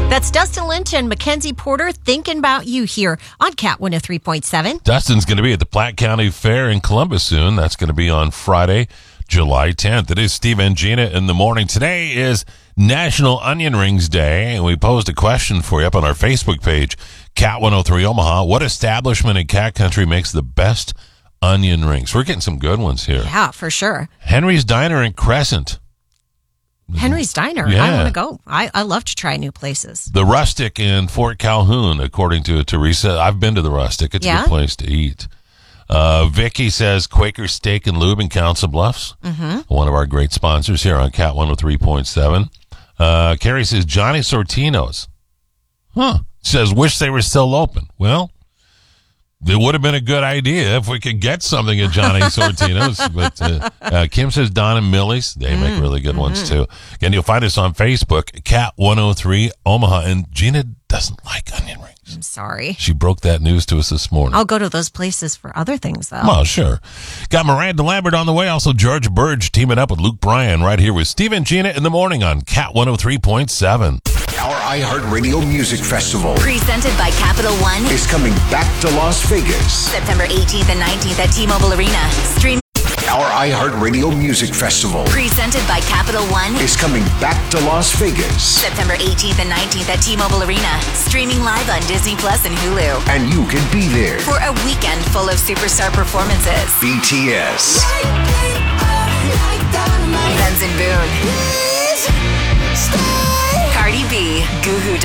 That's Dustin Lynch and Mackenzie Porter thinking about you here on Cat 103.7. Dustin's going to be at the Platte County Fair in Columbus soon. That's going to be on Friday, July 10th. It is Steve and Gina in the morning. Today is National Onion Rings Day, and we posed a question for you up on our Facebook page, Cat 103 Omaha. What establishment in Cat Country makes the best onion rings? We're getting some good ones here. Yeah, for sure. Henry's Diner in Crescent. Henry's Diner. Yeah. I want to go. I love to try new places. The Rustic in Fort Calhoun, according to Teresa. I've been to the Rustic. It's a good place to eat. Vicky says Quaker Steak and Lube in Council Bluffs. Mm-hmm. One of our great sponsors here on Cat 103.7. Carrie says Johnny Sortino's. Says wish they were still open. Well, it would have been a good idea if we could get something at Johnny Sortino's. But Kim says Don and Millie's. They make really good ones, too. Again, you'll find us on Facebook, Cat 103 Omaha. And Gina doesn't like onion rings. I'm sorry. She broke that news to us this morning. I'll go to those places for other things, though. Well, sure. Got Miranda Lambert on the way. Also, George Burge teaming up with Luke Bryan right here with Steve and Gina in the morning on Cat 103.7. Our iHeartRadio Music Festival presented by Capital One is coming back to Las Vegas. September 18th and 19th at T-Mobile Arena. Stream. Our iHeartRadio Music Festival presented by Capital One is coming back to Las Vegas. September 18th and 19th at T-Mobile Arena. Streaming live on Disney Plus and Hulu. And you can be there for a weekend full of superstar performances. BTS, Benson Boone, Cardi B, Goo Goo